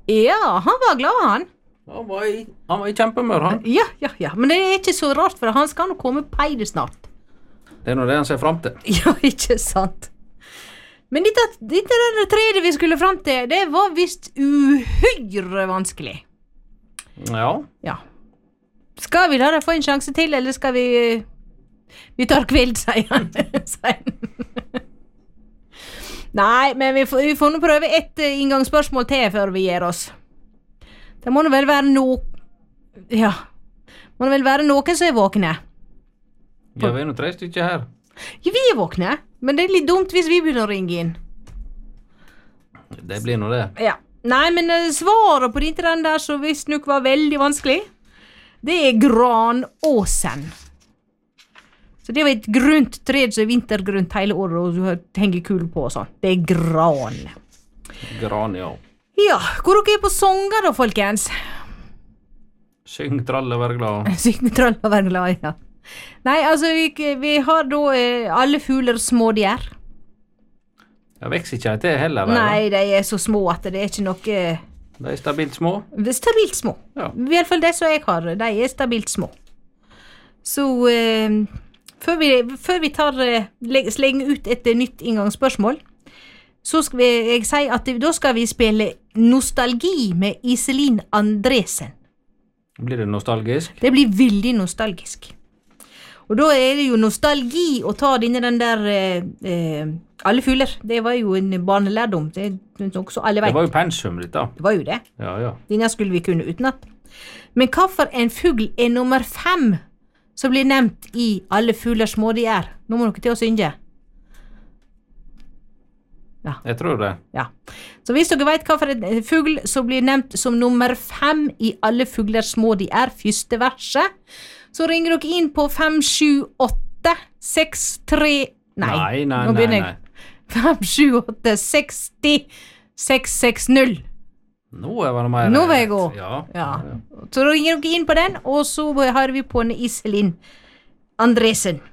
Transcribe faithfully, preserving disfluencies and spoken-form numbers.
Ja, han var glad, han. Han var i, han var i kjempemør, han. Ja, ja, ja. Men det er ikke så rart, for han skal nå komme på peide snart. Det er nå det han ser frem til. Ja, ikke sant. Men dette, dette der tredje vi skulle frem til, det var visst uhyre vanskelig. Ja. Ja. Skal vi da få en sjanse til, eller skal vi... Vi tar kveld, sier han. Nei, men vi får, vi får nå prøve ett inngangsspørsmål til før vi gir oss. Det må nå vel være no... Ja. Må det vel være noen som er våkne. Ja, vi er nå tre stykker her. Ja, vi er våkne, men det er litt dumt hvis vi begynner å ringe inn. Det blir nå det. Ja. Nei, men uh, svaret på dette den der som visst nok var veldig vanskelig, det er granåsen. Så det var et grunt tred som er vintergrunt hele året, og du henger kul på og sånn. Det er gran. Gran, ja. Ja, hvor dere er på songer da, folkens? Syng, tralle, vær glad. Syng, tralle, vær glad, ja. Nei, altså, vi, vi har da eh, alle fugler små de er. Jeg vekser ikke til heller. Der, Nei, de er så små at det er ikke noe... Eh, de er stabilt små. Det er stabilt små. Ja. I hvert fall det som jeg har, de er stabilt små. Så eh, før, vi, før vi tar, eh, slenger ut et nytt inngangsspørsmål, så skal vi, jeg si at da skal vi spille Nostalgi med Iselin Andresen. Blir det nostalgisk? Det blir veldig nostalgisk. Og da er det jo nostalgi å ta denne den der eh, eh, alle fugler. Det var jo en barnelærdom. Det er noe så alle vet. Det var jo pensum ditt da. Det var jo det. Ja, ja. Denne skulle vi kunne utenat. Men hva for en fugl er nummer fem som blir nevnt i alle fugler små de er? Nå må dere til å synge. Ja. Jeg tror det. Ja. Så hvis dere vet hva for en fugl som blir nevnt som nummer fem i alle fugler små de er, første verset, så ringer dere inn på fem sju åtte seks tre Nei, nei, nei, nå begynner nei, jeg. fem sju åtte seks null seks seks null. Nå er det mer. Nå var jeg god. Ja. Ja. Så da ringer dere inn på den, og så har vi på Iselin Andresen.